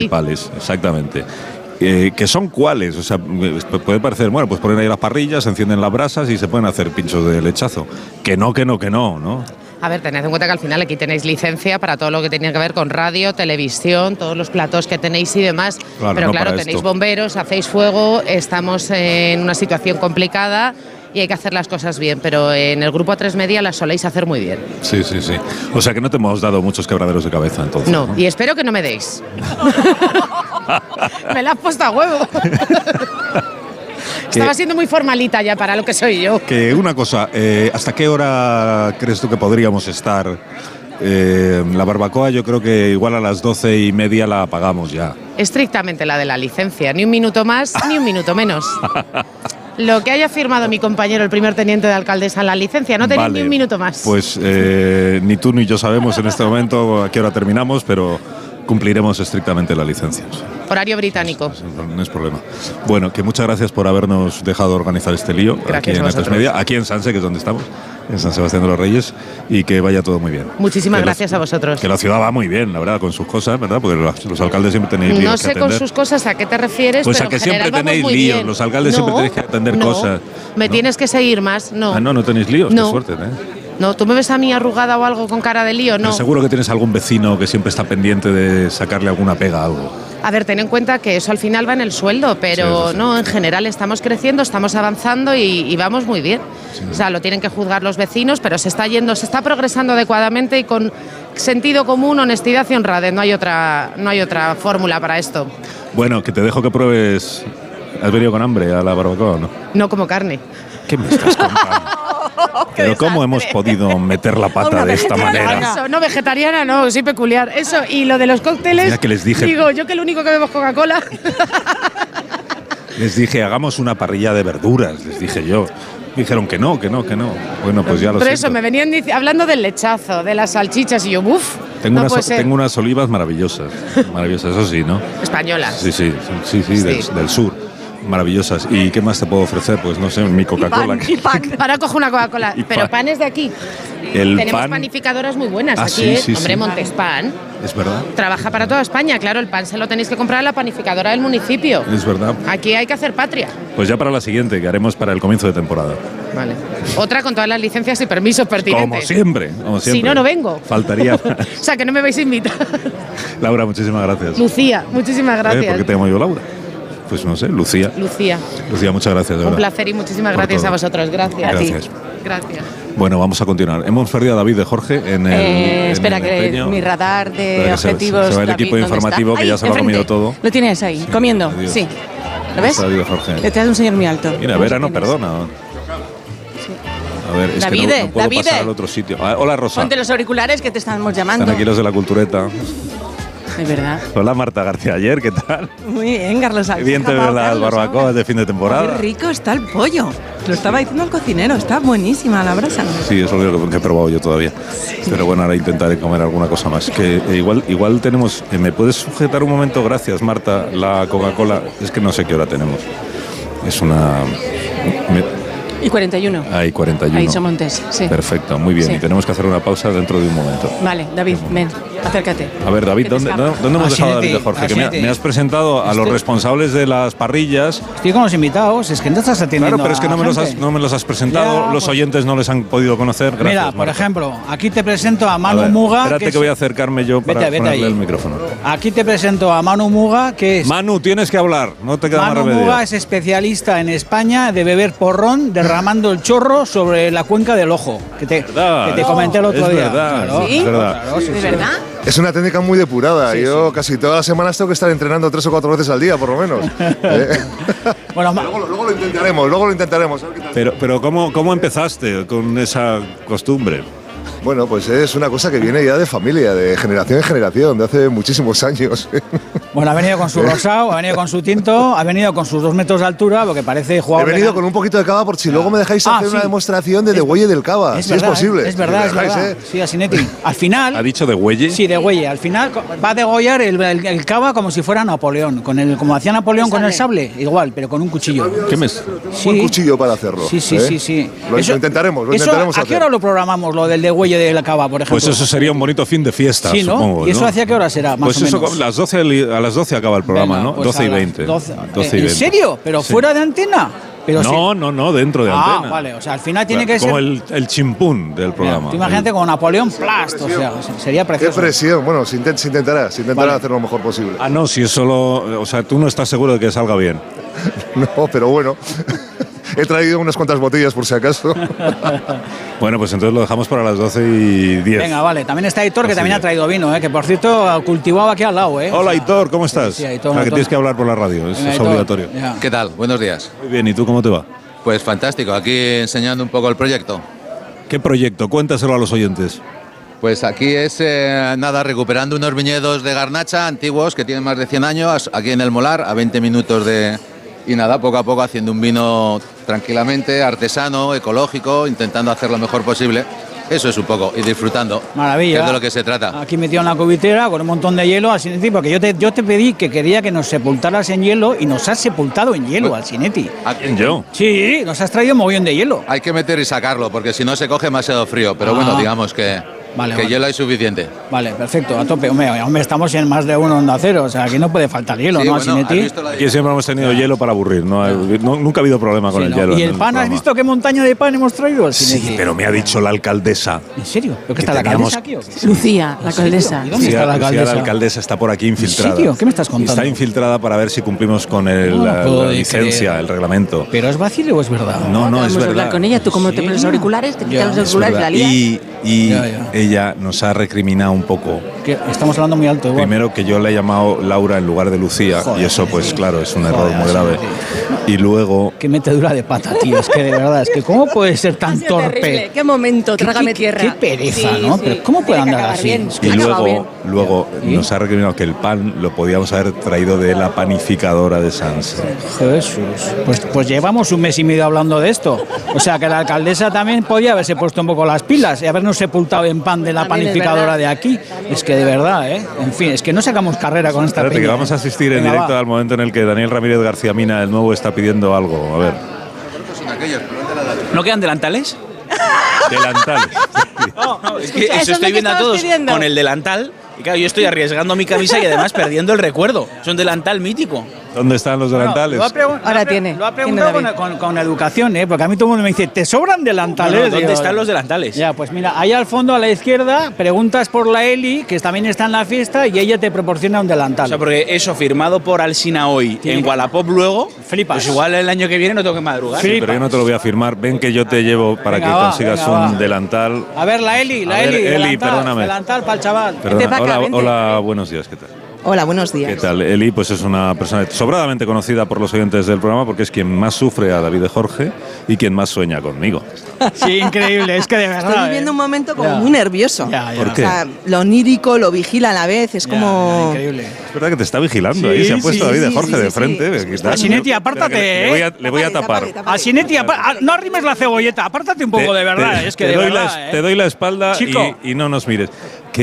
municipales, exactamente. ¿Que son cuáles? O sea, puede parecer, bueno, pues ponen ahí las parrillas, encienden las brasas y se pueden hacer pinchos de lechazo. Que no, ¿no? A ver, tened en cuenta que al final aquí tenéis licencia para todo lo que tiene que ver con radio, televisión, todos los platós que tenéis y demás. Claro, pero no claro, para tenéis esto. bomberos, hacéis fuego, estamos en una situación complicada y hay que hacer las cosas bien. Pero en el grupo A3 Media las soléis hacer muy bien. Sí. O sea que no te hemos dado muchos quebraderos de cabeza entonces. No, y espero que no me deis. Me la has puesto a huevo. Estaba siendo muy formalita ya para lo que soy yo. Que una cosa, ¿hasta qué hora crees tú que podríamos estar? La barbacoa yo creo que igual a las 12:30 la apagamos ya. Estrictamente la de la licencia, ni un minuto más ni un minuto menos. Lo que haya firmado mi compañero, el primer teniente de alcaldesa en la licencia, no tenéis ni un minuto más. Pues ni tú ni yo sabemos en este momento a qué hora terminamos, pero cumpliremos estrictamente la licencia. Horario británico. No es problema. Bueno, que muchas gracias por habernos dejado organizar este lío. Gracias aquí en a A3 vosotros. Media, aquí en Sanse, que es donde estamos, en San Sebastián de los Reyes, y que vaya todo muy bien. Muchísimas gracias a vosotros. Que la ciudad va muy bien, la verdad, con sus cosas, ¿verdad? Porque los alcaldes siempre tenéis líos No que sé atender. con sus cosas a qué te refieres, Pues pero a que en general siempre vamos tenéis muy líos, bien. los alcaldes siempre tenéis que atender cosas. Me ¿no? tienes que seguir más, no. No tenéis líos, No. qué suerte, ¿eh? No, ¿tú me ves a mí arrugada o algo con cara de lío? No. Pero seguro que tienes algún vecino que siempre está pendiente de sacarle alguna pega a algo. A ver, ten en cuenta que eso al final va en el sueldo, pero Sí. no, en general estamos creciendo, estamos avanzando y vamos muy bien. Sí. O sea, lo tienen que juzgar los vecinos, pero se está progresando adecuadamente y con sentido común, honestidad y honradez. No hay otra fórmula para esto. Bueno, que te dejo que pruebes. ¿Has venido con hambre a la barbacoa o no? No como carne. ¿Qué me estás contando? Pero ¿cómo hemos podido meter la pata de esta manera? Eso, no vegetariana, no, soy peculiar. Eso, y lo de los cócteles. Mira que les dije. Digo, yo que lo único que bebo es Coca-Cola. Les dije, hagamos una parrilla de verduras, les dije yo. Dijeron que no. Bueno, pues ya lo Pero siento. eso, me venían hablando del lechazo, de las salchichas, y yo, uff, Tengo, no puede ser. tengo unas olivas maravillosas, eso sí, ¿no? Españolas. Sí, del sur. Maravillosas. ¿Y qué más te puedo ofrecer? Pues no sé, mi Coca-Cola. Y pan. Ahora cojo una Coca-Cola. Y Pero pan. pan es de aquí. El Tenemos pan. panificadoras muy buenas Ah, aquí, sí, ¿eh? sí, Hombre, sí. Montespan Es verdad, trabaja para toda España. Claro, el pan se lo tenéis que comprar en la panificadora del municipio. es verdad. Aquí hay que hacer patria. Pues ya para la siguiente, que haremos para el comienzo de temporada. Vale. Otra con todas las licencias y permisos pertinentes. Como siempre. Si no, no vengo. Faltaría más. O sea, que no me vais a invitar. Laura, muchísimas gracias. Lucía, muchísimas gracias. ¿Por qué te llamo yo Laura? Pues no sé, Lucía. Lucía, Lucía, muchas gracias, de un verdad. placer y muchísimas Por gracias todo. a vosotros. Gracias. Gracias. Gracias. Bueno, vamos a continuar. Hemos perdido a David de Jorge en el. Espera, en el que empeño. mi radar de Espera que objetivos. se va el David, equipo ¿dónde informativo está? que ya Ahí, se lo ha comido enfrente. todo. Lo tienes ahí, comiendo. adiós. Sí. ¿Lo ves? Está David de Jorge. Detrás de un señor muy alto. Mira, No sé Vera, no quién es. perdona. A ver, es Davide, que no puedo Davide. pasar al otro sitio. Ah, hola, Rosa. Ponte los auriculares que te estamos llamando. Están aquí los de la cultureta. Es verdad. Hola, Marta García Ayer, ¿qué tal? Muy bien, Carlos. Qué bien te veo las barbacoas de fin de temporada. Qué rico está el pollo. Lo estaba diciendo el cocinero. Está buenísima la brasa. Sí, eso es lo único que he probado yo todavía. Pero bueno, ahora intentaré comer alguna cosa más. Que igual tenemos... ¿me puedes sujetar un momento? Gracias, Marta. La Coca-Cola... Es que no sé qué hora tenemos. Es una... Y 41. Hay 41. Ahí son Montes, sí. Perfecto, muy bien. Sí. Y tenemos que hacer una pausa dentro de un momento. Vale, David, ven, acércate. A ver, David, Que te ¿dónde escapa. hemos dejado a David de Asiete, Jorge? Que asiete. me has presentado a los responsables de las parrillas. Estoy con los invitados, es que no estás atendiendo. Claro, pero es que a gente. no me los has presentado. Ya, Los pues- oyentes no les han podido conocer. Gracias, Mira, por Marta. ejemplo, aquí te presento a A Manu ver, Muga. espérate que voy a acercarme yo para Vete ponerle ahí. el micrófono. Aquí te presento a Manu Muga, que es. Manu, tienes que hablar, no te queda más Manu remedio. Muga es especialista en España de beber porrón derramando el chorro sobre la cuenca del ojo. Que te comenté el otro es día. Verdad, Claro, ¿Sí? es verdad. claro, sí, ¿De sí. verdad? Es una técnica muy depurada. Yo casi todas las semanas tengo que estar entrenando 3 o 4 veces al día, por lo menos. Bueno, Luego lo intentaremos. A ver qué tal. Pero ¿cómo empezaste con esa costumbre? Bueno, pues es una cosa que viene ya de familia, de generación en generación, de hace muchísimos años. bueno, ha venido con su rosado, ha venido con su tinto, ha venido con sus 2 metros de altura, porque parece He jugador. venido con un poquito de cava por si luego me dejáis hacer sí. una demostración de degüelle del cava, Es si verdad, es posible. Es verdad, Si es me dejáis, verdad. Sí, Asinetti. Al final. ¿Ha dicho de Güelle? Sí, de Güelle. Al final va a degollar el cava como si fuera Napoleón. Como hacía Napoleón con el sable, igual, pero con un cuchillo. ¿Qué me... Un buen cuchillo para hacerlo. Sí. Lo intentaremos ¿A qué hacer. hora lo programamos, lo del degüelle Valle de la Cava, por ejemplo. Pues eso sería un bonito fin de fiesta, sí, ¿no? supongo. ¿Y eso ¿no? hacia qué hora será, más Pues o eso menos? a las 12 acaba el programa, Venga, ¿no? pues 12 y a las 20. 12 12 y ¿En 20. serio? ¿Pero Sí. fuera de antena? Pero No, dentro de antena. Vale, o sea, al final tiene Claro, que como ser... el chimpún del programa. Tú imagínate con Napoleón Plast, o sea, sería Qué precioso. presión. Bueno, se intentará Vale. hacer lo mejor posible. Ah, no, si es solo... O sea, tú no estás seguro de que salga bien. No, pero bueno. He traído unas cuantas botellas por si acaso. Bueno, pues entonces lo dejamos para las 12 y 10. Venga, vale. También está Aitor, que Así también es. ha traído vino, que por cierto cultivaba aquí al lado, Hola, Aitor, ¿cómo estás? Sí, Aitor, O sea, que Aitor. tienes que hablar por la radio, eso Venga, es Aitor, obligatorio. ya. ¿Qué tal? Buenos días. Muy bien, ¿y tú cómo te va? Pues fantástico, aquí enseñando un poco el proyecto. ¿Qué proyecto? Cuéntaselo a los oyentes. Pues aquí es, nada, recuperando unos viñedos de garnacha antiguos que tienen más de 100 años, aquí en el Molar, a 20 minutos de... Y nada, poco a poco haciendo un vino tranquilamente, artesano, ecológico, intentando hacer lo mejor posible. Eso es un poco, y disfrutando. Maravilla. Que es de lo que se trata. Aquí metido en la cubitera con un montón de hielo, Alsinetti, porque yo te pedí que quería que nos sepultaras en hielo y nos has sepultado en hielo, Alsinetti. Aquí- ¿Yo? Sí, nos has traído mogollón de hielo. Hay que meter y sacarlo, porque si no se coge demasiado frío. Pero bueno, digamos que Vale, vale. hielo hay suficiente. Vale, perfecto, a tope. Hombre, estamos en más de uno Onda Cero, o sea, aquí no puede faltar hielo, Sí, ¿no, bueno, Alsinetti? ¿has visto la Aquí siempre hemos tenido hielo para aburrir, nunca ha habido problema con Sí, el ¿no? hielo. ¿Y en el pan, has programa. visto qué montaña de pan hemos traído, Alsinetti? Sí, pero me ha dicho la alcaldesa. ¿En serio? ¿Pero Que que está la teníamos- alcaldesa aquí o qué? Lucía, la alcaldesa. ¿Y dónde está la Lucía, alcaldesa? la alcaldesa está por aquí infiltrada. serio? ¿Qué me estás contando? Está infiltrada para ver si cumplimos con No la puedo licencia, creer. el reglamento. ¿Pero es vacile o es verdad? No, es Vamos a hablar verdad. con ella. Tú, como te Sí. pones los auriculares, te Ya, quitas los Es auriculares y verdad. la lías. Y Ya. ella nos ha recriminado un poco. Que estamos hablando muy alto igual. Primero que yo le he llamado Laura en lugar de Lucía, Joder, y eso pues sí. claro, es un error Joder, muy sí, grave. Y luego... Qué metedura de pata, tío. Es que de verdad, es que ¿cómo puede ser tan torpe? Qué momento, trágame qué, tierra. Qué pereza, Sí, ¿no? sí. Pero ¿cómo puede Tiene que andar acabar así? bien. Es que- Y Ha acabado bien. luego ¿Sí? nos ha recriminado que el pan lo podíamos haber traído de la panificadora de Sanse. Jesús. Pues llevamos un mes y medio hablando de esto. O sea que la alcaldesa también podía haberse puesto un poco las pilas y habernos sepultado en pan de la También es panificadora verdad. de aquí. Es que de verdad, ¿eh? En fin, es que no sacamos carrera con esta Espérate, que peña, vamos a ¿eh? asistir en Venga, directo va. al momento en el que Daniel Ramírez García Mina, el nuevo, está pidiendo algo. A ver, ¿No quedan delantales? delantales. No, es que Escucha, eso eso es estoy lo que viendo a estabas todos pidiendo. con el delantal. Y claro, yo estoy arriesgando mi camisa y además perdiendo el recuerdo. Es un delantal mítico. ¿Dónde están los delantales? Ahora tiene. Lo ha preguntado Tiene David. con educación, ¿eh? Porque a mí todo el mundo me dice, ¿te sobran delantales? ¿Dónde Digo, están los delantales? Ya, pues mira, ahí al fondo a la izquierda preguntas por la Eli, que también está en la fiesta, y ella te proporciona un delantal. O sea, porque eso firmado por Alsina hoy Tiene en que- Wallapop luego, Flipas. pues igual el año que viene no tengo que madrugar. Sí. Pero yo no te lo voy a firmar. Ven que yo te llevo para Venga, que va, consigas venga, un va. delantal. A ver, la Eli, A ver, Eli, delantal, perdóname. delantal para el chaval. Perdona, pa' acá, hola, vente. hola, buenos días, ¿qué tal? Hola, buenos ¿Qué días. tal? Eli pues es una persona sobradamente conocida por los oyentes del programa porque es quien más sufre a David de Jorge y quien más sueña conmigo. Sí, increíble, es que de verdad. Estoy viviendo un momento como Ya. muy nervioso. Ya, ya. ¿Por O qué? sea, lo onírico, lo vigila a la vez, es Ya, como... ya, increíble. Es verdad que te está vigilando Sí, ahí, se ha puesto sí, David de sí, Jorge sí, de sí, frente. sí. Aquí está. Asinetti, Espera apártate, que le voy a Tápate, tapar. tápate, tápate. Asinetti, no arrimes la cebolleta, apártate un poco de verdad, es que te de doy verdad. te doy la espalda Chico. y no nos mires.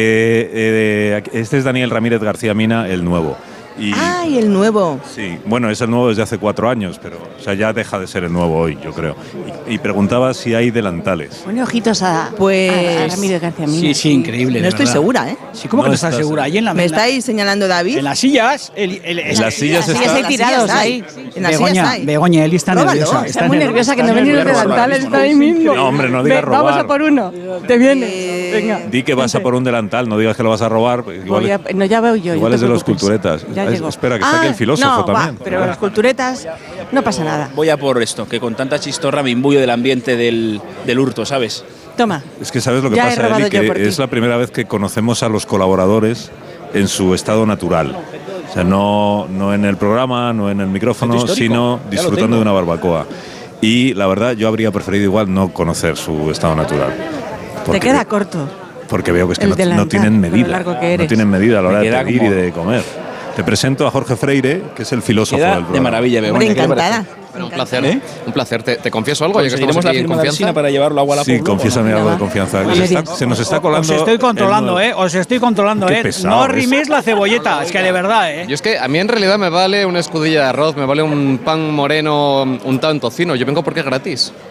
Que este es Daniel Ramírez García Mina, el nuevo. Y, ¡Ay, el nuevo! sí, bueno, es el nuevo desde hace 4 años, pero o sea, ya deja de ser el nuevo hoy, yo creo. Y preguntaba si hay delantales. Pone ojitos a Pues- Ramírez García Mina. Sí, sí, increíble. No de estoy verdad. segura, ¿eh? Sí, ¿cómo que No no estás estás segura? Ahí en la ¿Me en la- estáis señalando David? En las sillas, En las sillas En está. las sillas tirados hay. ahí. En las sillas Begoña, hay. Begoña, Eli está Próbalo, nerviosa. está muy nerviosa que no ven ni los delantales, está ahí mismo. No, hombre, no digas robar. Vamos a por uno. Te vienes. Venga. Di que vas a por un delantal, no digas que lo vas a robar. Igual, Voy a- no, ya veo yo. igual no es te de los preocupes. culturetas. Ya llego. Espera, que está aquí el filósofo no, también. Va, pero las culturetas no pasa nada. Voy a por esto, que con tanta chistorra me imbuyo del ambiente del hurto, ¿sabes? Toma. Es que sabes lo que Ya he pasa, robado Eli, yo por que ti. es la primera vez que conocemos a los colaboradores en su estado natural. O sea, no en el programa, no en el micrófono, Centro histórico. sino Ya lo disfrutando tengo. de una barbacoa. Y la verdad, yo habría preferido igual no conocer su estado natural. Te queda corto. Porque veo que es que el no delantal, tienen con lo medida. largo que No eres. tienen medida a la hora Me de queda pedir y como- de comer. Te presento a Jorge Freire, que es el filósofo Queda del programa. de maravilla, Hombre, Begoña. ¿qué te encantada. parece? Un Encantada. placer, ¿Eh? un placer. Te confieso algo, ya que estamos ¿Conseguiremos la aquí en firma de confianza. Alsina para llevarlo a Wallapop? Sí, luego, ¿no? confiésame algo de Venga, confianza. va. Se nos está colando. Os estoy controlando, el- Os estoy controlando, Qué pesado No es. riméis la cebolleta, es que de verdad, Yo es que a mí en realidad me vale una escudilla de arroz, me vale un pan moreno untado en tocino. Yo vengo porque es gratis.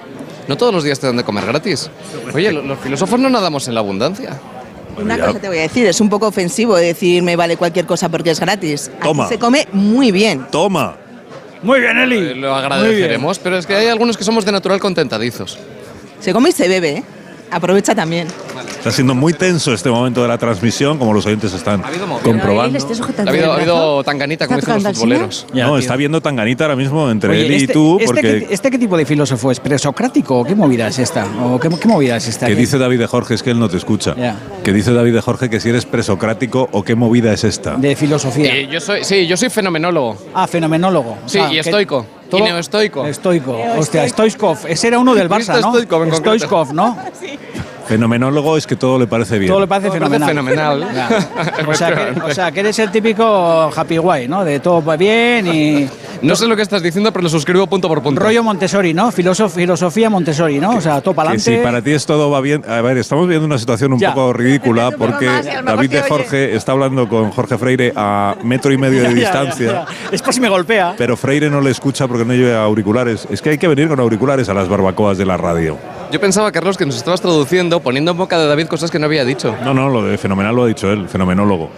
No todos los días te dan de comer gratis. Oye, los filósofos no nadamos en la abundancia. Una cosa te voy a decir, es un poco ofensivo decir me vale cualquier cosa porque es gratis. Toma. Aquí se come muy bien. Toma. Muy bien, Eli. Lo agradeceremos, pero es que hay algunos que somos de natural contentadizos. Se come y se bebe, ¿eh? Aprovecha también. Está siendo muy tenso este momento de la transmisión, como los oyentes están comprobando. Ha habido tanganita, como dicen los futboleros. No, está habiendo tanganita ahora mismo entre él y tú, porque... ¿Este qué tipo de filósofo es? ¿Presocrático? ¿Qué movida es esta? ¿O qué movida es esta? Que dice David de Jorge, es que él no te escucha. Que dice David de Jorge que si eres presocrático o qué movida es esta. De filosofía. Yo soy fenomenólogo. Ah, fenomenólogo. Sí, y estoico. Y neoestoico. Estoico. Hostia, Stoichkov. Ese era uno del Barça, ¿no? Stoichkov, ¿no? Fenomenólogo es que todo le parece bien. Todo le parece fenomenal. Fenomenal. O sea, que eres el típico happy guy, ¿no? De todo va bien y... No sé lo que estás diciendo, pero lo suscribo punto por punto. Rollo Montessori, ¿no? Filosofía Montessori, ¿no? O sea, todo para Que adelante. si para ti es todo va bien. A ver, estamos viendo una situación un poco ridícula porque David de Jorge está hablando con Jorge Freire a 1,5 metros de distancia. Es por si me golpea. Pero Freire no le escucha porque no lleva auriculares. Es que hay que venir con auriculares a las barbacoas de la radio. Yo pensaba, Carlos, que nos estabas traduciendo, poniendo en boca de David cosas que no había dicho. No, lo de fenomenal lo ha dicho él, fenomenólogo.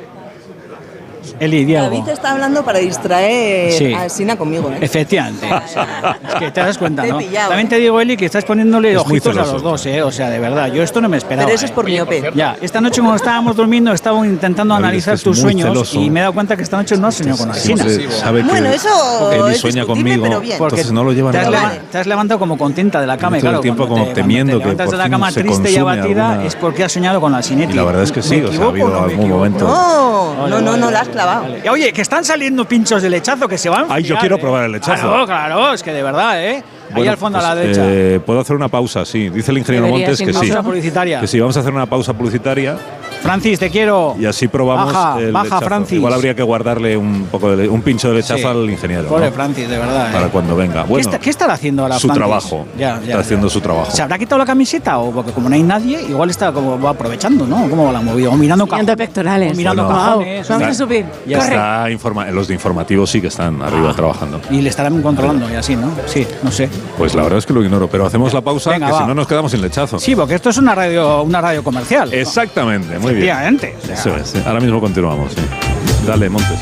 Eli, Diego. David está hablando para distraer a Sina conmigo, ¿eh? Efectivamente. O sea, es que te das cuenta, Te he ¿no? pillado, También te digo, Eli, que estás poniéndole Es muy ojitos a celoso. los dos, ¿eh? O sea, de verdad, yo esto no me esperaba. Pero eso es por miope. Ya, esta noche cuando estábamos durmiendo estaba intentando David, analizar es que es tus muy sueños celoso. y me he dado cuenta que esta noche no has soñado con Alsina. Sabe que Bueno, eso Eli es sueña discutible, conmigo, pero bien. entonces no lo lleva te has, nada. te has levantado como contenta de la cama, y Todo el claro, tiempo cuando como temiendo que levantas por de la fin cama se triste y consume abatida alguna- es porque has soñado con Alsinetti. Y la verdad es que sí, ¿Me o sea, ha equivoco habido o no me algún equivoco? momento. No, la has clavado. Y, oye, que están saliendo pinchos de lechazo que se van. Ay, yo quiero probar el lechazo. Claro, es que de verdad, ¿eh? Ahí Bueno, al fondo pues, a la derecha. puedo hacer una pausa, sí. Dice el ingeniero Deberías Montes que sí. Pausa publicitaria. Que sí, vamos a hacer una pausa publicitaria Francis, te quiero. y así probamos Baja, el baja, lechazo. Francis. Igual habría que guardarle un poco de un pincho de lechazo Sí. al ingeniero. Pobre ¿no? Francis, de verdad. Para cuando venga. Bueno, ¿Qué estará haciendo ahora su Francis? trabajo. Está haciendo su trabajo. ¿Se habrá quitado la camiseta? O porque como no hay nadie, igual está como va aprovechando, ¿no? ¿Cómo la ha movido? O mirando Mirando pectorales. o mirando Bueno. cajones. Vamos a Está- subir. Ya Corre. Los de informativos sí que están arriba trabajando. Y le estarán controlando y así, ¿no? Sí, no sé. Pues la verdad es que lo ignoro, pero hacemos la pausa, Venga, que va. si no nos quedamos sin lechazo. Sí, porque esto es una radio comercial. ¿no? Exactamente, muy bien. Efectivamente. O sea, Eso es, sí. Ahora mismo continuamos, sí. Dale, Montes.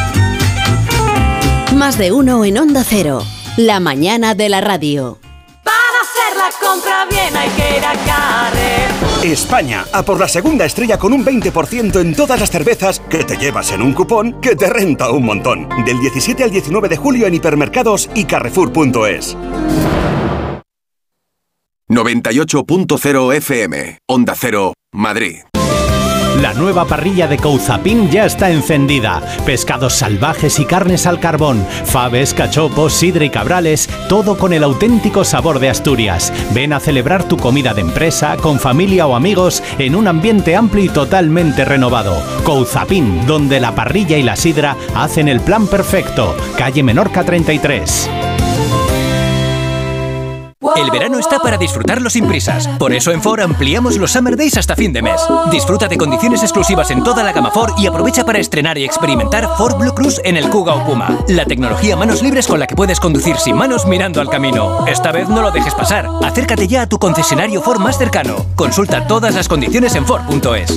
Más de uno en Onda Cero. La mañana de la radio. Para hacer la compra bien hay que ir a Carrefour. España, a por la segunda estrella con un 20% en todas las cervezas que te llevas en un cupón que te renta un montón. Del 17 al 19 de julio en hipermercados y carrefour.es. 98.0 FM, Onda Cero, Madrid. La nueva parrilla de Couzapin ya está encendida. Pescados salvajes y carnes al carbón, faves, cachopos, sidra y cabrales, todo con el auténtico sabor de Asturias. Ven a celebrar tu comida de empresa, con familia o amigos, en un ambiente amplio y totalmente renovado. Couzapin, donde la parrilla y la sidra hacen el plan perfecto. Calle Menorca 33. El verano está para disfrutarlo sin prisas. Por eso en Ford ampliamos los Summer Days hasta fin de mes. Disfruta de condiciones exclusivas en toda la gama Ford y aprovecha para estrenar y experimentar Ford Blue Cruise en el Kuga o Puma. La tecnología manos libres con la que puedes conducir sin manos mirando al camino. Esta vez no lo dejes pasar. Acércate ya a tu concesionario Ford más cercano. Consulta todas las condiciones en Ford.es.